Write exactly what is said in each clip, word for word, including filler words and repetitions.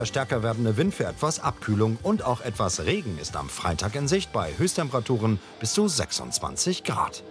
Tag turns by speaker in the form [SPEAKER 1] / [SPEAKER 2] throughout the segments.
[SPEAKER 1] Stärker werdende Wind für etwas Abkühlung und auch etwas Regen ist am Freitag in Sicht bei Höchsttemperaturen bis zu sechsundzwanzig Grad.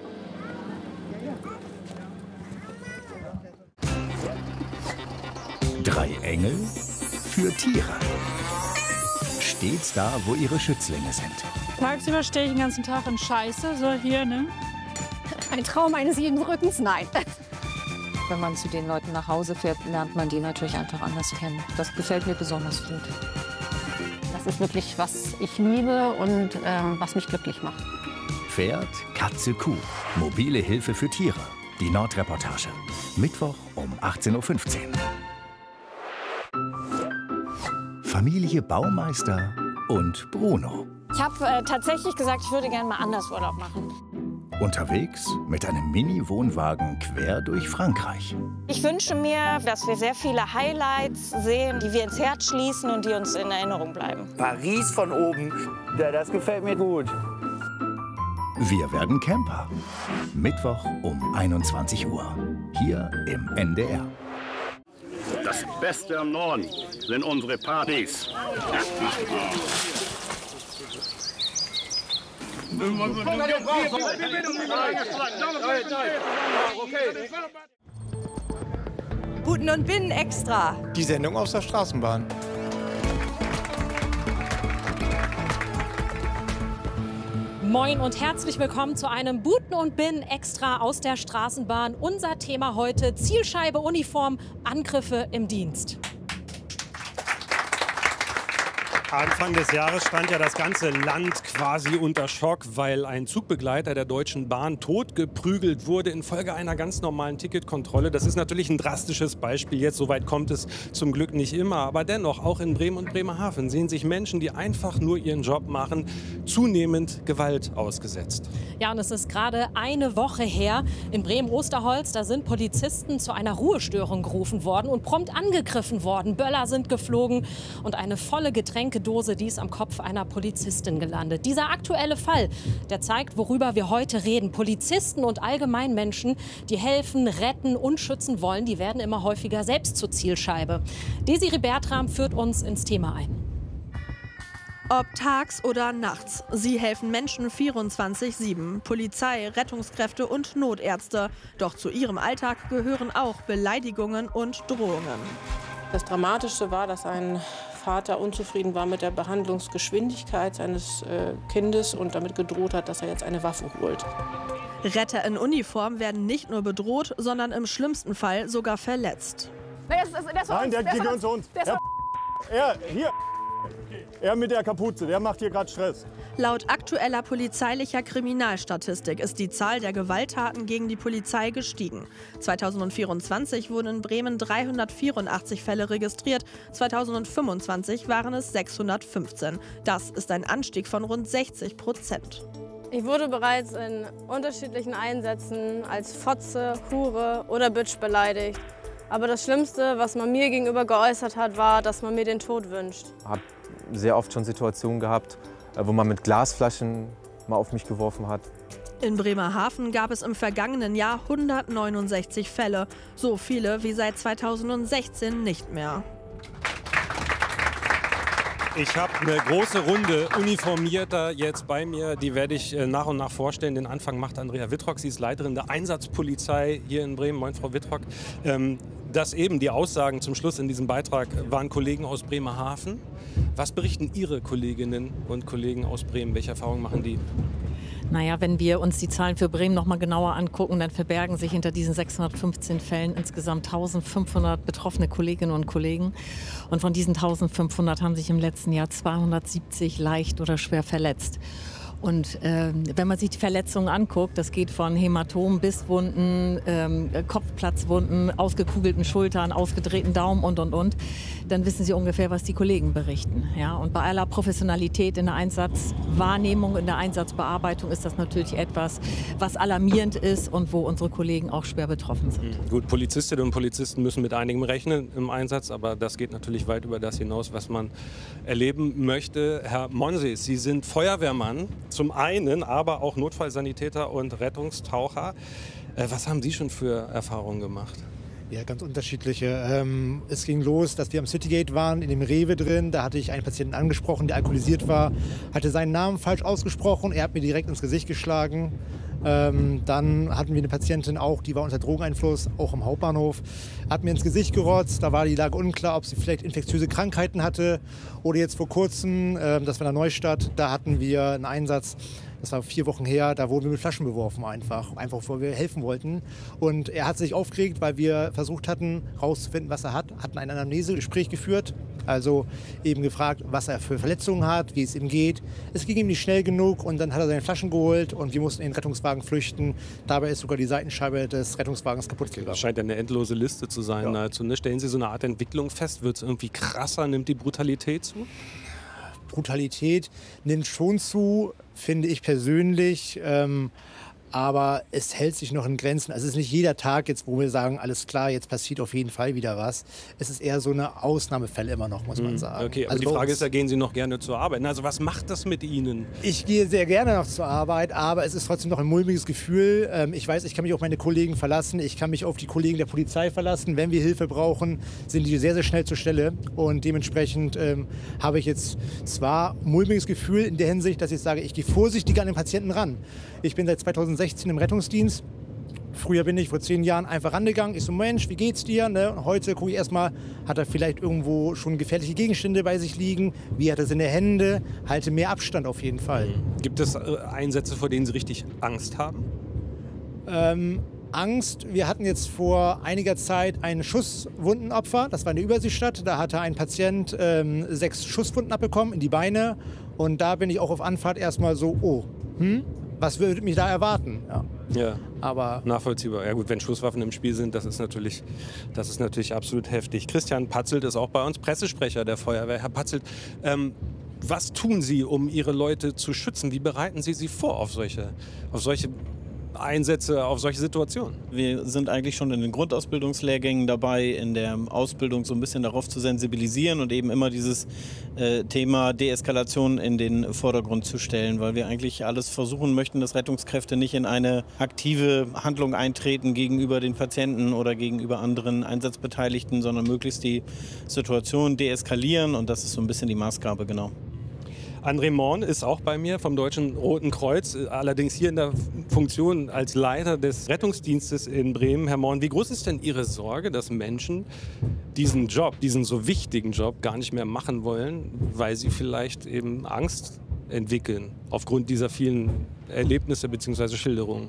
[SPEAKER 2] Drei Engel für Tiere. Stets da, wo ihre Schützlinge sind.
[SPEAKER 3] Tagsüber stehe ich den ganzen Tag in Scheiße, so hier, ne?
[SPEAKER 4] Ein Traum eines jeden Rückens? Nein.
[SPEAKER 5] Wenn man zu den Leuten nach Hause fährt, lernt man die natürlich einfach anders kennen. Das gefällt mir besonders gut.
[SPEAKER 4] Das ist wirklich, was ich liebe und äh, was mich glücklich macht.
[SPEAKER 2] Pferd, Katze, Kuh. Mobile Hilfe für Tiere. Die Nordreportage. Mittwoch um achtzehn Uhr fünfzehn. Familie Baumeister und Bruno.
[SPEAKER 6] Ich habe äh, tatsächlich gesagt, ich würde gerne mal anders Urlaub machen.
[SPEAKER 2] Unterwegs mit einem Mini-Wohnwagen quer durch Frankreich.
[SPEAKER 6] Ich wünsche mir, dass wir sehr viele Highlights sehen, die wir ins Herz schließen und die uns in Erinnerung bleiben.
[SPEAKER 7] Paris von oben, ja, das gefällt mir gut.
[SPEAKER 2] Wir werden Camper. Mittwoch um einundzwanzig Uhr. Hier im N D R.
[SPEAKER 8] Das Beste am Norden sind unsere Partys.
[SPEAKER 9] Buten und Binnen extra.
[SPEAKER 10] Die Sendung aus der Straßenbahn.
[SPEAKER 11] Moin und herzlich willkommen zu einem Buten und Binnen extra aus der Straßenbahn. Unser Thema heute: Zielscheibe, Uniform, Angriffe im Dienst.
[SPEAKER 12] Anfang des Jahres stand ja das ganze Land quasi unter Schock, weil ein Zugbegleiter der Deutschen Bahn totgeprügelt wurde infolge einer ganz normalen Ticketkontrolle. Das ist natürlich ein drastisches Beispiel jetzt, soweit kommt es zum Glück nicht immer. Aber dennoch, auch in Bremen und Bremerhaven sehen sich Menschen, die einfach nur ihren Job machen, zunehmend Gewalt ausgesetzt.
[SPEAKER 11] Ja, und es ist gerade eine Woche her in Bremen-Osterholz. Da sind Polizisten zu einer Ruhestörung gerufen worden und prompt angegriffen worden. Böller sind geflogen und eine volle Getränke Dose, die ist am Kopf einer Polizistin gelandet. Dieser aktuelle Fall, der zeigt, worüber wir heute reden. Polizisten und allgemein Menschen, die helfen, retten und schützen wollen, die werden immer häufiger selbst zur Zielscheibe. Desiree Bertram führt uns ins Thema ein.
[SPEAKER 13] Ob tags oder nachts, sie helfen Menschen vierundzwanzig sieben. Polizei, Rettungskräfte und Notärzte. Doch zu ihrem Alltag gehören auch Beleidigungen und Drohungen.
[SPEAKER 14] Das Dramatische war, dass ein Vater unzufrieden war mit der Behandlungsgeschwindigkeit seines äh, Kindes und damit gedroht hat, dass er jetzt eine Waffe holt.
[SPEAKER 13] Retter in Uniform werden nicht nur bedroht, sondern im schlimmsten Fall sogar verletzt.
[SPEAKER 15] Nein, der gehört zu uns. Er, er, hier. Er mit der Kapuze, der macht hier gerade Stress.
[SPEAKER 13] Laut aktueller polizeilicher Kriminalstatistik ist die Zahl der Gewalttaten gegen die Polizei gestiegen. zweitausendvierundzwanzig wurden in Bremen dreihundertvierundachtzig Fälle registriert, zweitausendfünfundzwanzig waren es sechshundertfünfzehn. Das ist ein Anstieg von rund sechzig Prozent.
[SPEAKER 16] Ich wurde bereits in unterschiedlichen Einsätzen als Fotze, Hure oder Bitch beleidigt. Aber das Schlimmste, was man mir gegenüber geäußert hat, war, dass man mir den Tod wünscht.
[SPEAKER 17] Ich habe sehr oft schon Situationen gehabt, wo man mit Glasflaschen mal auf mich geworfen hat.
[SPEAKER 13] In Bremerhaven gab es im vergangenen Jahr hundertneunundsechzig Fälle. So viele wie seit zweitausendsechzehn nicht mehr.
[SPEAKER 12] Ich habe eine große Runde Uniformierter jetzt bei mir. Die werde ich äh, nach und nach vorstellen. Den Anfang macht Andrea Wittrock. Sie ist Leiterin der Einsatzpolizei hier in Bremen. Moin, Frau Wittrock. Ähm, das eben, die Aussagen zum Schluss in diesem Beitrag waren Kollegen aus Bremerhaven. Was berichten Ihre Kolleginnen und Kollegen aus Bremen? Welche Erfahrungen machen die?
[SPEAKER 11] Naja, wenn wir uns die Zahlen für Bremen noch mal genauer angucken, dann verbergen sich hinter diesen sechshundertfünfzehn Fällen insgesamt eintausendfünfhundert betroffene Kolleginnen und Kollegen. Und von diesen eintausendfünfhundert haben sich im letzten Jahr zweihundertsiebzig leicht oder schwer verletzt. Und äh, wenn man sich die Verletzungen anguckt, das geht von Hämatomen, Bisswunden, ähm, Kopfplatzwunden, ausgekugelten Schultern, ausgedrehten Daumen und, und, und, dann wissen Sie ungefähr, was die Kollegen berichten. Ja? Und bei aller Professionalität in der Einsatzwahrnehmung, in der Einsatzbearbeitung ist das natürlich etwas, was alarmierend ist und wo unsere Kollegen auch schwer betroffen sind.
[SPEAKER 12] Gut, Polizistinnen und Polizisten müssen mit einigem rechnen im Einsatz, aber das geht natürlich weit über das hinaus, was man erleben möchte. Herr Monsees, Sie sind Feuerwehrmann. Zum einen, aber auch Notfallsanitäter und Rettungstaucher. Äh, was haben Sie schon für Erfahrungen gemacht?
[SPEAKER 18] Ja, ganz unterschiedliche. Ähm, es ging los, dass wir am Citygate waren, in dem Rewe drin. Da hatte ich einen Patienten angesprochen, der alkoholisiert war, hatte seinen Namen falsch ausgesprochen. Er hat mir direkt ins Gesicht geschlagen. Ähm, dann hatten wir eine Patientin auch, die war unter Drogeneinfluss, auch am Hauptbahnhof. Hat mir ins Gesicht gerotzt. Da war die Lage unklar, ob sie vielleicht infektiöse Krankheiten hatte. Oder jetzt vor kurzem, äh, das war in der Neustadt, da hatten wir einen Einsatz. Das war vier Wochen her, da wurden wir mit Flaschen beworfen einfach, einfach weil wir helfen wollten. Und er hat sich aufgeregt, weil wir versucht hatten, rauszufinden, was er hat, hatten ein Anamnesegespräch geführt, also eben gefragt, was er für Verletzungen hat, wie es ihm geht. Es ging ihm nicht schnell genug und dann hat er seine Flaschen geholt und wir mussten in den Rettungswagen flüchten. Dabei ist sogar die Seitenscheibe des Rettungswagens kaputt gegangen.
[SPEAKER 12] Das scheint ja eine endlose Liste zu sein. Ja. Nahezu, ne? Stellen Sie so eine Art Entwicklung fest? Wird es irgendwie krasser? Nimmt die Brutalität zu?
[SPEAKER 18] Brutalität nimmt schon zu, finde ich persönlich. Ähm, aber es hält sich noch in Grenzen. Also es ist nicht jeder Tag jetzt, wo wir sagen, alles klar, jetzt passiert auf jeden Fall wieder was. Es ist eher so eine Ausnahmefälle immer noch, muss man sagen.
[SPEAKER 12] Okay, aber
[SPEAKER 18] also
[SPEAKER 12] die Frage ist ja, gehen Sie noch gerne zur Arbeit? Also was macht das mit Ihnen?
[SPEAKER 18] Ich gehe sehr gerne noch zur Arbeit, aber es ist trotzdem noch ein mulmiges Gefühl. Ich weiß, ich kann mich auf meine Kollegen verlassen, ich kann mich auf die Kollegen der Polizei verlassen. Wenn wir Hilfe brauchen, sind die sehr, sehr schnell zur Stelle. Und dementsprechend ähm, habe ich jetzt zwar ein mulmiges Gefühl in der Hinsicht, dass ich sage, ich gehe vorsichtig an den Patienten ran. Ich bin seit zweitausendsechzehn im Rettungsdienst. Früher bin ich vor zehn Jahren einfach rangegangen. Ich so, Mensch, wie geht's dir? Ne? Und heute gucke ich erstmal, hat er vielleicht irgendwo schon gefährliche Gegenstände bei sich liegen? Wie hat er seine Hände? Halte mehr Abstand auf jeden Fall.
[SPEAKER 12] Gibt es äh, Einsätze, vor denen Sie richtig Angst haben?
[SPEAKER 18] Ähm, Angst. Wir hatten jetzt vor einiger Zeit ein Schusswundenopfer. Das war in der Überseestadt. Da hatte ein Patient ähm, sechs Schusswunden abbekommen in die Beine. Und da bin ich auch auf Anfahrt erstmal so, oh, hm? Was würde mich da erwarten? Ja.
[SPEAKER 12] Ja,
[SPEAKER 18] aber
[SPEAKER 12] nachvollziehbar. Ja gut, wenn Schusswaffen im Spiel sind, das ist natürlich, das ist natürlich absolut heftig. Christian Patzelt ist auch bei uns Pressesprecher der Feuerwehr. Herr Patzelt, ähm, was tun Sie, um Ihre Leute zu schützen? Wie bereiten Sie sie vor auf solche, auf solche Einsätze, auf solche Situationen?
[SPEAKER 19] Wir sind eigentlich schon in den Grundausbildungslehrgängen dabei, in der Ausbildung so ein bisschen darauf zu sensibilisieren und eben immer dieses äh, Thema Deeskalation in den Vordergrund zu stellen, weil wir eigentlich alles versuchen möchten, dass Rettungskräfte nicht in eine aktive Handlung eintreten gegenüber den Patienten oder gegenüber anderen Einsatzbeteiligten, sondern möglichst die Situation deeskalieren, und das ist so ein bisschen die Maßgabe, genau.
[SPEAKER 12] André Morn ist auch bei mir vom Deutschen Roten Kreuz, allerdings hier in der Funktion als Leiter des Rettungsdienstes in Bremen. Herr Morn, wie groß ist denn Ihre Sorge, dass Menschen diesen Job, diesen so wichtigen Job gar nicht mehr machen wollen, weil sie vielleicht eben Angst entwickeln aufgrund dieser vielen Erlebnisse bzw. Schilderungen?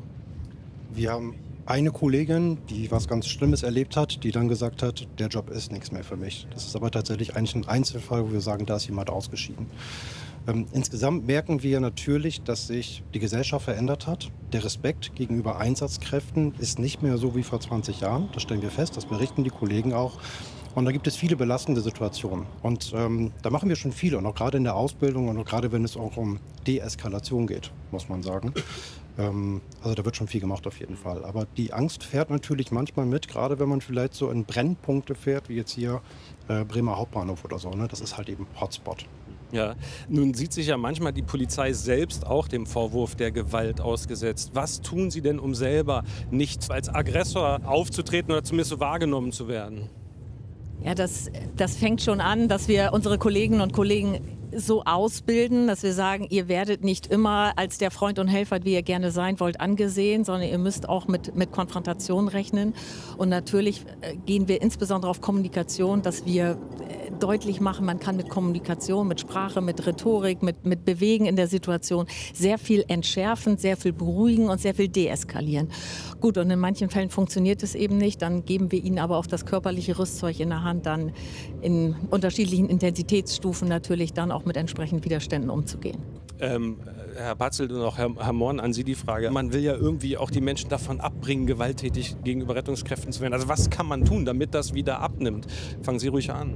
[SPEAKER 20] Wir haben eine Kollegin, die was ganz Schlimmes erlebt hat, die dann gesagt hat, der Job ist nichts mehr für mich. Das ist aber tatsächlich eigentlich ein Einzelfall, wo wir sagen, da ist jemand ausgeschieden. Ähm, insgesamt merken wir natürlich, dass sich die Gesellschaft verändert hat. Der Respekt gegenüber Einsatzkräften ist nicht mehr so wie vor zwanzig Jahren. Das stellen wir fest, das berichten die Kollegen auch. Und da gibt es viele belastende Situationen. Und ähm, da machen wir schon viel, und auch gerade in der Ausbildung und auch gerade wenn es auch um Deeskalation geht, muss man sagen. Ähm, also da wird schon viel gemacht auf jeden Fall. Aber die Angst fährt natürlich manchmal mit, gerade wenn man vielleicht so in Brennpunkte fährt, wie jetzt hier äh, Bremer Hauptbahnhof oder so. Ne? Das ist halt eben Hotspot.
[SPEAKER 12] Ja, nun sieht sich ja manchmal die Polizei selbst auch dem Vorwurf der Gewalt ausgesetzt. Was tun Sie denn, um selber nicht als Aggressor aufzutreten oder zumindest so wahrgenommen zu werden?
[SPEAKER 11] Ja, das, das fängt schon an, dass wir unsere Kolleginnen und Kollegen so ausbilden, dass wir sagen, ihr werdet nicht immer als der Freund und Helfer, wie ihr gerne sein wollt, angesehen, sondern ihr müsst auch mit, mit Konfrontation rechnen. Und natürlich gehen wir insbesondere auf Kommunikation, dass wir deutlich machen, man kann mit Kommunikation, mit Sprache, mit Rhetorik, mit, mit Bewegen in der Situation sehr viel entschärfen, sehr viel beruhigen und sehr viel deeskalieren. Gut, und in manchen Fällen funktioniert es eben nicht, dann geben wir ihnen aber auch das körperliche Rüstzeug in der Hand, dann in unterschiedlichen Intensitätsstufen natürlich dann auch mit entsprechenden Widerständen umzugehen.
[SPEAKER 12] Ähm, Herr Patzelt und auch Herr, Herr Morn, an Sie die Frage. Man will ja irgendwie auch die Menschen davon abbringen, gewalttätig gegenüber Rettungskräften zu werden. Also was kann man tun, damit das wieder abnimmt? Fangen Sie ruhig an.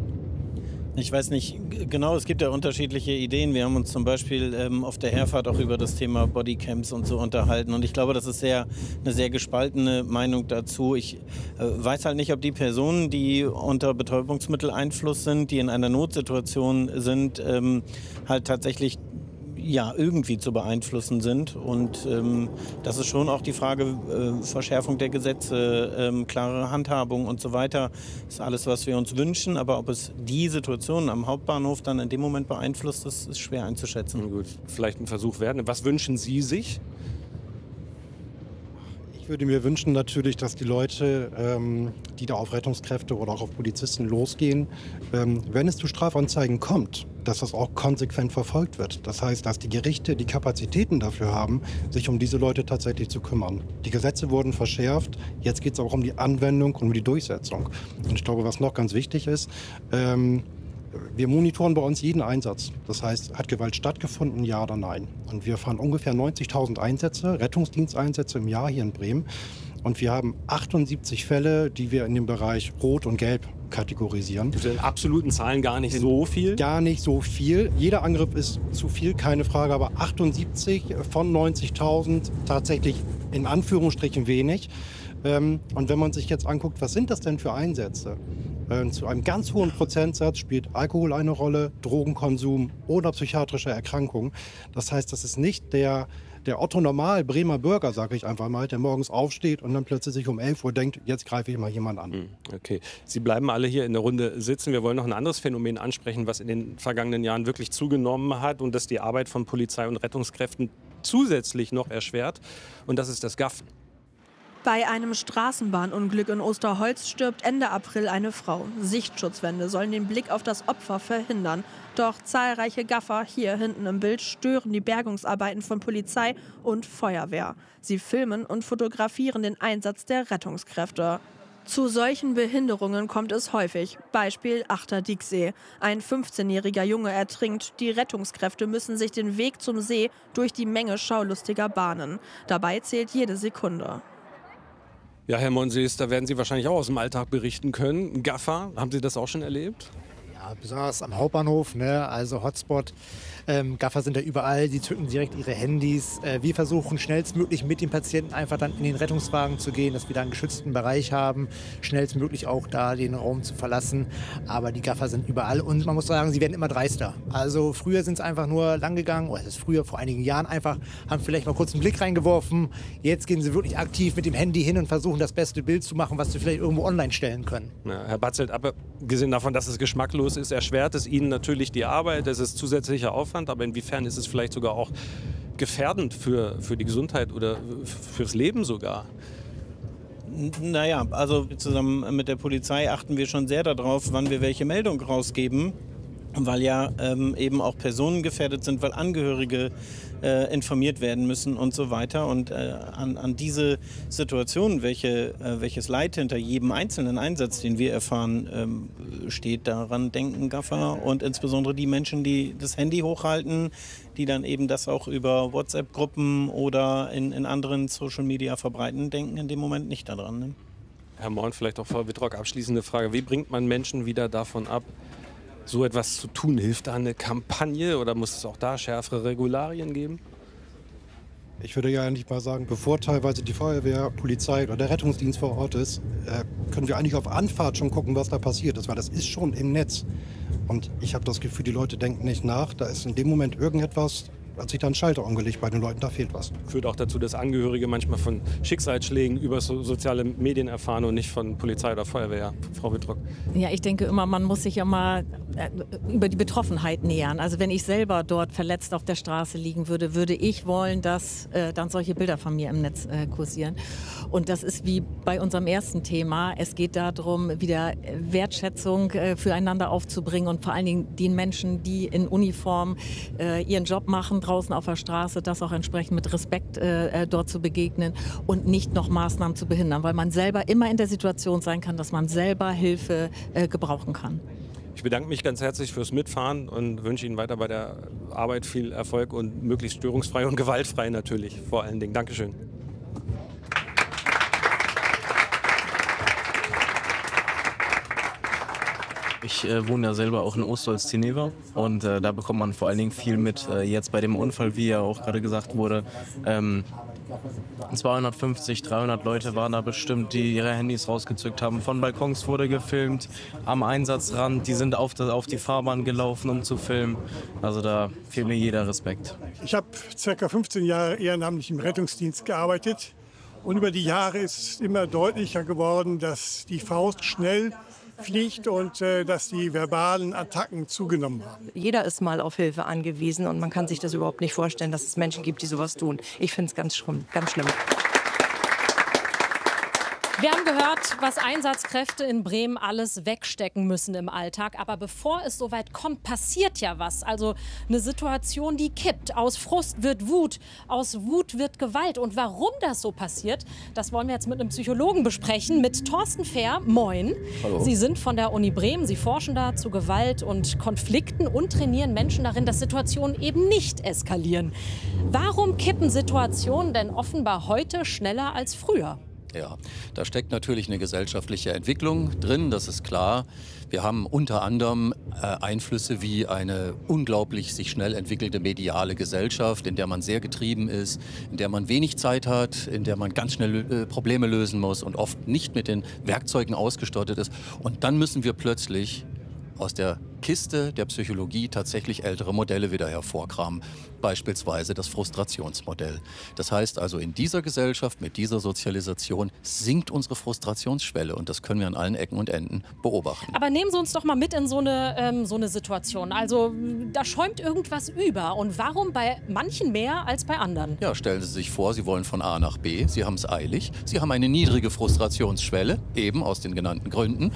[SPEAKER 19] Ich weiß nicht genau, es gibt ja unterschiedliche Ideen. Wir haben uns zum Beispiel ähm, auf der Herfahrt auch über das Thema Bodycams und so unterhalten. Und ich glaube, das ist sehr, eine sehr gespaltene Meinung dazu. Ich äh, weiß halt nicht, ob die Personen, die unter Betäubungsmitteleinfluss sind, die in einer Notsituation sind, ähm, halt tatsächlich ja, irgendwie zu beeinflussen sind. Und ähm, das ist schon auch die Frage, äh, Verschärfung der Gesetze, ähm, klare Handhabung und so weiter. Das ist alles, was wir uns wünschen. Aber ob es die Situation am Hauptbahnhof dann in dem Moment beeinflusst, das ist schwer einzuschätzen.
[SPEAKER 12] Gut, vielleicht ein Versuch werden. Was wünschen Sie sich?
[SPEAKER 20] Ich würde mir wünschen natürlich, dass die Leute, ähm, die da auf Rettungskräfte oder auch auf Polizisten losgehen, ähm, wenn es zu Strafanzeigen kommt, dass das auch konsequent verfolgt wird. Das heißt, dass die Gerichte die Kapazitäten dafür haben, sich um diese Leute tatsächlich zu kümmern. Die Gesetze wurden verschärft, jetzt geht es auch um die Anwendung und um die Durchsetzung. Und ich glaube, was noch ganz wichtig ist, ähm, wir monitoren bei uns jeden Einsatz. Das heißt, hat Gewalt stattgefunden, ja oder nein? Und wir fahren ungefähr neunzigtausend Einsätze, Rettungsdiensteinsätze im Jahr hier in Bremen. Und wir haben achtundsiebzig Fälle, die wir in dem Bereich Rot und Gelb kategorisieren.
[SPEAKER 12] In absoluten Zahlen gar nicht so viel?
[SPEAKER 20] Gar nicht so viel. Jeder Angriff ist zu viel, keine Frage. Aber achtundsiebzig von neunzigtausend tatsächlich in Anführungsstrichen wenig. Und wenn man sich jetzt anguckt, was sind das denn für Einsätze? Zu einem ganz hohen Prozentsatz spielt Alkohol eine Rolle, Drogenkonsum oder psychiatrische Erkrankungen. Das heißt, das ist nicht der, der Otto-Normal-Bremer Bürger, sage ich einfach mal, der morgens aufsteht und dann plötzlich sich um elf Uhr denkt, jetzt greife ich mal jemanden an.
[SPEAKER 12] Okay, Sie bleiben alle hier in der Runde sitzen. Wir wollen noch ein anderes Phänomen ansprechen, was in den vergangenen Jahren wirklich zugenommen hat und das die Arbeit von Polizei und Rettungskräften zusätzlich noch erschwert. Und das ist das Gaffen.
[SPEAKER 13] Bei einem Straßenbahnunglück in Osterholz stirbt Ende April eine Frau. Sichtschutzwände sollen den Blick auf das Opfer verhindern. Doch zahlreiche Gaffer hier hinten im Bild stören die Bergungsarbeiten von Polizei und Feuerwehr. Sie filmen und fotografieren den Einsatz der Rettungskräfte. Zu solchen Behinderungen kommt es häufig. Beispiel Achter Dieksee. Ein fünfzehnjähriger Junge ertrinkt. Die Rettungskräfte müssen sich den Weg zum See durch die Menge schaulustiger bahnen. Dabei zählt jede Sekunde.
[SPEAKER 12] Ja, Herr Monsees, da werden Sie wahrscheinlich auch aus dem Alltag berichten können. Gaffer, haben Sie das auch schon erlebt?
[SPEAKER 18] Ja, besonders am Hauptbahnhof, ne? Also Hotspot. Ähm, Gaffer sind da überall, die zücken direkt ihre Handys. Äh, wir versuchen schnellstmöglich mit dem Patienten einfach dann in den Rettungswagen zu gehen, dass wir da einen geschützten Bereich haben, schnellstmöglich auch da den Raum zu verlassen. Aber die Gaffer sind überall und man muss sagen, sie werden immer dreister. Also früher sind es einfach nur lang gegangen, oder es ist früher, vor einigen Jahren einfach, haben vielleicht mal kurz einen Blick reingeworfen. Jetzt gehen sie wirklich aktiv mit dem Handy hin und versuchen das beste Bild zu machen, was sie vielleicht irgendwo online stellen können.
[SPEAKER 12] Ja, Herr Batzelt, abgesehen davon, dass es geschmacklos ist, erschwert es Ihnen natürlich die Arbeit, es ist zusätzlicher Aufwand. Aber inwiefern ist es vielleicht sogar auch gefährdend für, für die Gesundheit oder fürs Leben sogar?
[SPEAKER 19] Naja, also zusammen mit der Polizei achten wir schon sehr darauf, wann wir welche Meldung rausgeben, weil ja ähm, eben auch Personen gefährdet sind, weil Angehörige äh, informiert werden müssen und so weiter. Und äh, an, an diese Situation, welche, äh, welches Leid hinter jedem einzelnen Einsatz, den wir erfahren, ähm, steht, daran denken Gaffer und insbesondere die Menschen, die das Handy hochhalten, die dann eben das auch über WhatsApp-Gruppen oder in, in anderen Social Media verbreiten, denken in dem Moment nicht daran. Ne?
[SPEAKER 12] Herr Morn, vielleicht auch Frau Wittrock, abschließende Frage. Wie bringt man Menschen wieder davon ab, so etwas zu tun? Hilft da eine Kampagne oder muss es auch da schärfere Regularien geben?
[SPEAKER 20] Ich würde ja eigentlich mal sagen, bevor teilweise die Feuerwehr, Polizei oder der Rettungsdienst vor Ort ist, äh, können wir eigentlich auf Anfahrt schon gucken, was da passiert ist, weil das ist schon im Netz. Und ich habe das Gefühl, die Leute denken nicht nach, da ist in dem Moment irgendetwas, hat sich dann ein Schalter umgelegt bei den Leuten, da fehlt was.
[SPEAKER 12] Führt auch dazu, dass Angehörige manchmal von Schicksalsschlägen über so soziale Medien erfahren und nicht von Polizei oder Feuerwehr. Frau Wittrock.
[SPEAKER 11] Ja, ich denke immer, man muss sich immer äh, über die Betroffenheit nähern. Also wenn ich selber dort verletzt auf der Straße liegen würde, würde ich wollen, dass äh, dann solche Bilder von mir im Netz äh, kursieren. Und das ist wie bei unserem ersten Thema. Es geht darum, wieder Wertschätzung äh, füreinander aufzubringen und vor allen Dingen den Menschen, die in Uniform äh, ihren Job machen, draußen auf der Straße, das auch entsprechend mit Respekt äh, dort zu begegnen und nicht noch Maßnahmen zu behindern, weil man selber immer in der Situation sein kann, dass man selber Hilfe äh, gebrauchen kann.
[SPEAKER 12] Ich bedanke mich ganz herzlich fürs Mitfahren und wünsche Ihnen weiter bei der Arbeit viel Erfolg und möglichst störungsfrei und gewaltfrei natürlich vor allen Dingen. Dankeschön.
[SPEAKER 21] Ich äh, wohne ja selber auch in Ostholz-Zinnewer und äh, da bekommt man vor allen Dingen viel mit, äh, jetzt bei dem Unfall, wie ja auch gerade gesagt wurde, ähm, zweihundertfünfzig, dreihundert Leute waren da bestimmt, die ihre Handys rausgezückt haben. Von Balkons wurde gefilmt, am Einsatzrand, die sind auf, das, auf die Fahrbahn gelaufen, um zu filmen. Also da fehlt mir jeder Respekt.
[SPEAKER 1] Ich habe ca. fünfzehn Jahre ehrenamtlich im Rettungsdienst gearbeitet. Und über die Jahre ist immer deutlicher geworden, dass die Faust schnell fliegt und äh, dass die verbalen Attacken zugenommen haben.
[SPEAKER 9] Jeder ist mal auf Hilfe angewiesen und man kann sich das überhaupt nicht vorstellen, dass es Menschen gibt, die sowas tun. Ich finde es ganz schlimm, ganz schlimm.
[SPEAKER 11] Wir haben gehört, was Einsatzkräfte in Bremen alles wegstecken müssen im Alltag. Aber bevor es so weit kommt, passiert ja was. Also eine Situation, die kippt. Aus Frust wird Wut, aus Wut wird Gewalt. Und warum das so passiert, das wollen wir jetzt mit einem Psychologen besprechen. Mit Thorsten Fehr. Moin.
[SPEAKER 22] Hallo.
[SPEAKER 11] Sie sind von der Uni Bremen. Sie forschen da zu Gewalt und Konflikten und trainieren Menschen darin, dass Situationen eben nicht eskalieren. Warum kippen Situationen denn offenbar heute schneller als früher?
[SPEAKER 22] Ja, da steckt natürlich eine gesellschaftliche Entwicklung drin, das ist klar. Wir haben unter anderem äh, Einflüsse wie eine unglaublich sich schnell entwickelte mediale Gesellschaft, in der man sehr getrieben ist, in der man wenig Zeit hat, in der man ganz schnell äh, Probleme lösen muss und oft nicht mit den Werkzeugen ausgestattet ist. Und dann müssen wir plötzlich aus der Kiste der Psychologie tatsächlich ältere Modelle wieder hervorkramen. Beispielsweise das Frustrationsmodell. Das heißt also, in dieser Gesellschaft, mit dieser Sozialisation sinkt unsere Frustrationsschwelle und das können wir an allen Ecken und Enden beobachten.
[SPEAKER 11] Aber nehmen Sie uns doch mal mit in so eine, ähm, so eine Situation. Also da schäumt irgendwas über und warum bei manchen mehr als bei anderen?
[SPEAKER 22] Ja, stellen Sie sich vor, Sie wollen von A nach B, Sie haben es eilig, Sie haben eine niedrige Frustrationsschwelle, eben aus den genannten Gründen.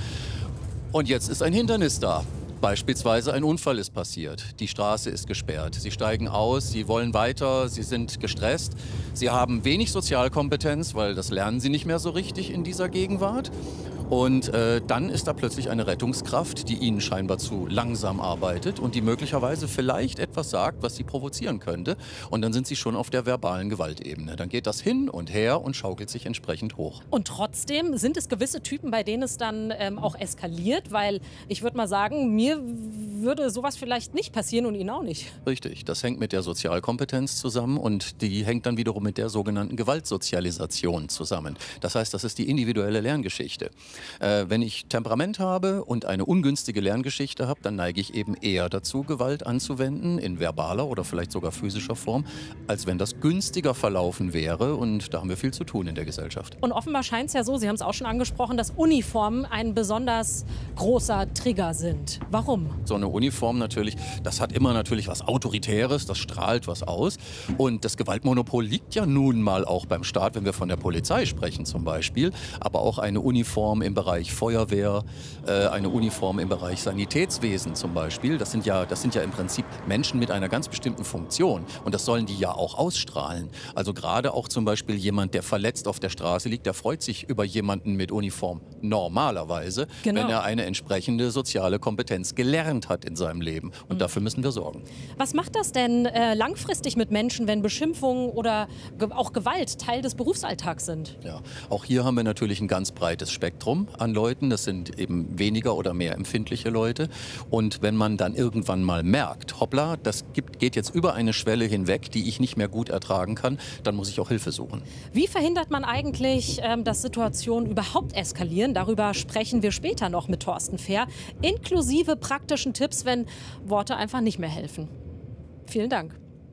[SPEAKER 22] Und jetzt ist ein Hindernis da. Beispielsweise ein Unfall ist passiert, die Straße ist gesperrt, Sie steigen aus, Sie wollen weiter, Sie sind gestresst, Sie haben wenig Sozialkompetenz, weil das lernen Sie nicht mehr so richtig in dieser Gegenwart. Und äh, dann ist da plötzlich eine Rettungskraft, die Ihnen scheinbar zu langsam arbeitet und die möglicherweise vielleicht etwas sagt, was Sie provozieren könnte. Und dann sind Sie schon auf der verbalen Gewaltebene. Dann geht das hin und her und schaukelt sich entsprechend hoch.
[SPEAKER 11] Und trotzdem sind es gewisse Typen, bei denen es dann ähm, auch eskaliert, weil ich würde mal sagen, mir würde sowas vielleicht nicht passieren und Ihnen auch nicht.
[SPEAKER 22] Richtig, das hängt mit der Sozialkompetenz zusammen und die hängt dann wiederum mit der sogenannten Gewaltsozialisation zusammen. Das heißt, das ist die individuelle Lerngeschichte. Äh, wenn ich Temperament habe und eine ungünstige Lerngeschichte habe, dann neige ich eben eher dazu, Gewalt anzuwenden, in verbaler oder vielleicht sogar physischer Form, als wenn das günstiger verlaufen wäre. Und da haben wir viel zu tun in der Gesellschaft.
[SPEAKER 11] Und offenbar scheint es ja so, Sie haben es auch schon angesprochen, dass Uniformen ein besonders großer Trigger sind. Warum?
[SPEAKER 22] So eine Uniform natürlich, das hat immer natürlich was Autoritäres, das strahlt was aus. Und das Gewaltmonopol liegt ja nun mal auch beim Staat, wenn wir von der Polizei sprechen zum Beispiel. Aber auch eine Uniform im Bereich Feuerwehr, äh, eine Uniform im Bereich Sanitätswesen zum Beispiel. Das sind ja, das sind ja im Prinzip Menschen mit einer ganz bestimmten Funktion. Und das sollen die ja auch ausstrahlen. Also gerade auch zum Beispiel jemand, der verletzt auf der Straße liegt, der freut sich über jemanden mit Uniform normalerweise,
[SPEAKER 11] genau,
[SPEAKER 22] wenn er eine entsprechende soziale Kompetenz gelernt hat in seinem Leben. Und mhm. dafür müssen wir sorgen.
[SPEAKER 11] Was macht das denn äh, langfristig mit Menschen, wenn Beschimpfungen oder ge auch Gewalt Teil des Berufsalltags sind?
[SPEAKER 22] Ja, auch hier haben wir natürlich ein ganz breites Spektrum an Leuten. Das sind eben weniger oder mehr empfindliche Leute. Und wenn man dann irgendwann mal merkt, hoppla, das gibt, geht jetzt über eine Schwelle hinweg, die ich nicht mehr gut ertragen kann, dann muss ich auch Hilfe suchen.
[SPEAKER 11] Wie verhindert man eigentlich, ähm, dass Situationen überhaupt eskalieren? Darüber sprechen wir später noch mit Thorsten Fehr, inklusive praktischen Tipps, wenn Worte einfach nicht mehr helfen. Vielen Dank.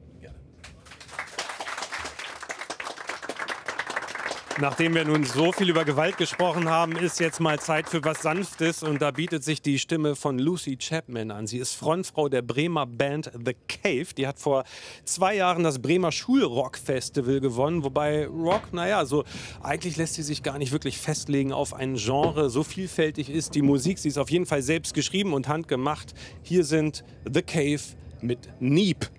[SPEAKER 12] Nachdem wir nun so viel über Gewalt gesprochen haben, ist jetzt mal Zeit für was Sanftes. Und da bietet sich die Stimme von Lucy Chapman an. Sie ist Frontfrau der Bremer Band The Cave. Die hat vor zwei Jahren das Bremer Schulrock-Festival gewonnen. Wobei Rock, naja, so eigentlich lässt sie sich gar nicht wirklich festlegen auf ein Genre. So vielfältig ist die Musik. Sie ist auf jeden Fall selbst geschrieben und handgemacht. Hier sind The Cave mit Neep.